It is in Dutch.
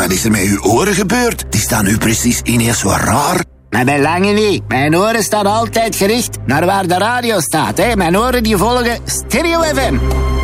Wat is er met uw oren gebeurd? Die staan nu precies ineens zo raar. Maar bij lange niet. Mijn oren staan altijd gericht naar waar de radio staat. Hè? Mijn oren die volgen Stereo FM.